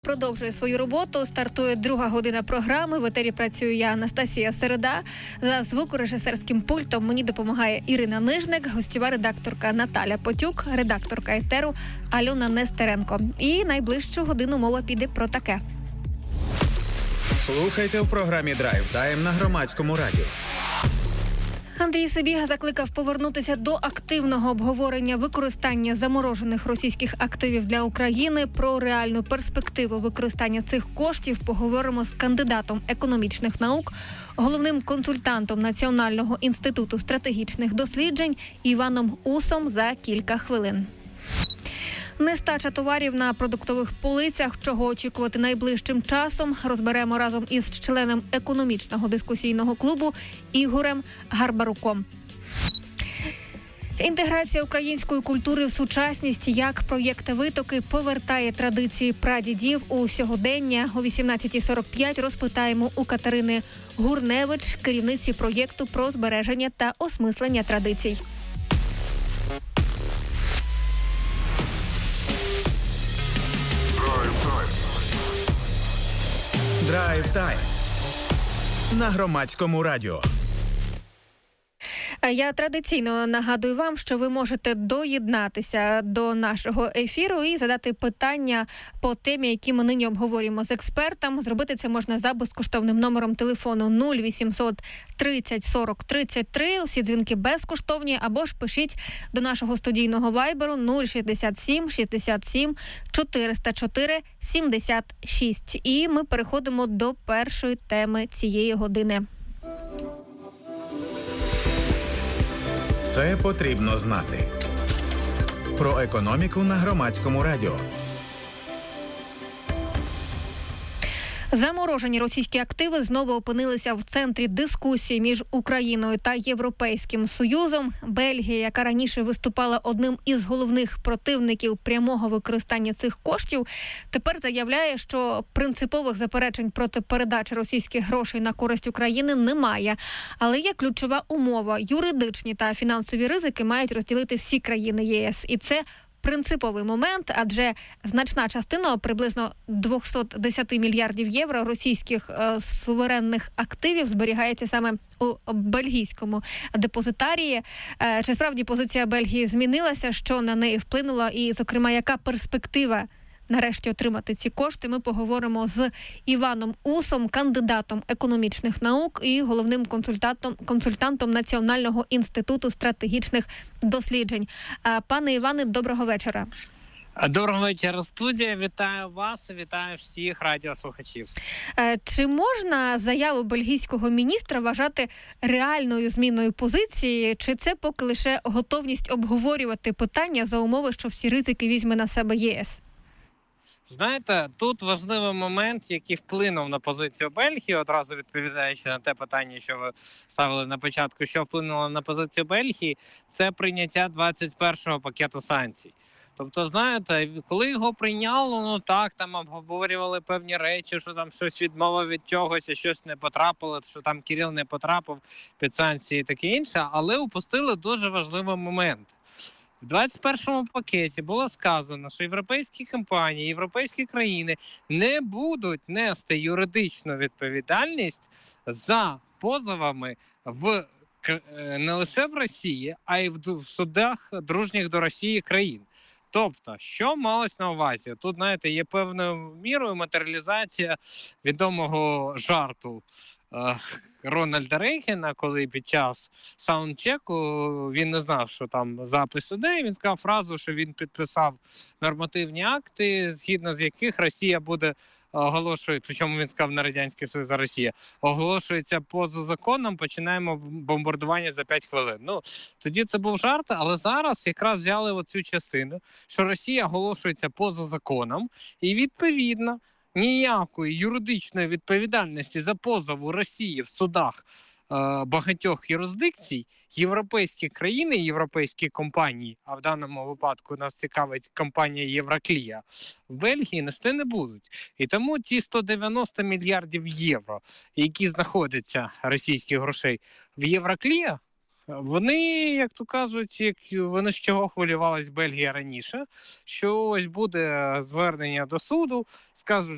Продовжує свою роботу, стартує друга година програми. В етері працюю я, Анастасія Середа. За звукорежисерським пультом мені допомагає Ірина Нижник, гостьова редакторка Наталя Потюк, редакторка етеру Альона Нестеренко. І найближчу годину мова піде про таке. Слухайте в програмі «Драйв Тайм» на Громадському радіо. Андрій Сибіга закликав повернутися до активного обговорення використання заморожених російських активів для України. Про реальну перспективу використання цих коштів поговоримо з кандидатом економічних наук, головним консультантом Національного інституту стратегічних досліджень Іваном Усом за кілька хвилин. Нестача товарів на продуктових полицях, чого очікувати найближчим часом, розберемо разом із членом економічного дискусійного клубу Ігорем Гарбаруком. Інтеграція української культури в сучасність, як проєкт «Витоки» повертає традиції прадідів у сьогодення. О 18:45 розпитаємо у Катерини Гурневич, керівниці проєкту про збереження та осмислення традицій. «Драйв Тайм» на Громадському радіо. Я традиційно нагадую вам, що ви можете доєднатися до нашого ефіру і задати питання по темі, які ми нині обговорюємо з експертом. Зробити це можна за безкоштовним номером телефону 0800 30 40 33. Усі дзвінки безкоштовні, або ж пишіть до нашого студійного вайберу 067 67 404 76. І ми переходимо до першої теми цієї години. Це потрібно знати. Про економіку на Громадському радіо. Заморожені російські активи знову опинилися в центрі дискусії між Україною та Європейським Союзом. Бельгія, яка раніше виступала одним із головних противників прямого використання цих коштів, тепер заявляє, що принципових заперечень проти передачі російських грошей на користь України немає. Але є ключова умова – юридичні та фінансові ризики мають розділити всі країни ЄС. І це принциповий момент, адже значна частина, приблизно 210 мільярдів євро російських суверенних активів зберігається саме у бельгійському депозитарії. Чи справді позиція Бельгії змінилася, що на неї вплинуло і, зокрема, яка перспектива нарешті отримати ці кошти? Ми поговоримо з Іваном Усом, кандидатом економічних наук і головним консультантом Національного інституту стратегічних досліджень. Пане Іване, доброго вечора. Доброго вечора, студія. Вітаю вас, вітаю всіх радіослухачів. Чи можна заяву бельгійського міністра вважати реальною зміною позиції, чи це поки лише готовність обговорювати питання за умови, що всі ризики візьме на себе ЄС? Знаєте, тут важливий момент, який вплинув на позицію Бельгії, одразу відповідаючи на те питання, що ви ставили на початку, що вплинуло на позицію Бельгії, це прийняття 21-го пакету санкцій. Тобто, знаєте, коли його прийняло, там обговорювали певні речі, що там щось відмова від чогось, і щось не потрапило, що там Кирил не потрапив під санкції і таке інше, але упустили дуже важливий момент. В 21-му пакеті було сказано, що європейські компанії, європейські країни не будуть нести юридичну відповідальність за позовами не лише в Росії, а й в судах дружніх до Росії країн. Тобто, що малось на увазі? Тут, знаєте, є певною мірою матеріалізація відомого жарту Рональда Рейгана, коли під час саундчеку він не знав, що там запис іде, він сказав фразу, що він підписав нормативні акти, згідно з яких Росія буде оголошує, причому він сказав на Радянський Союз, Росія, оголошується поза законом, починаємо бомбардування за 5 хвилин. Тоді це був жарт, але зараз якраз взяли оцю частину, що Росія оголошується поза законом, і відповідно ніякої юридичної відповідальності за позов Росії в судах багатьох юрисдикцій європейські країни, європейські компанії, а в даному випадку нас цікавить компанія Євроклія, в Бельгії нести не будуть. І тому ті 190 мільярдів євро, які знаходяться російських грошей в Євроклія, Вони, як то кажуть, вони з чого хвилювалась Бельгія раніше, що ось буде звернення до суду, скажуть,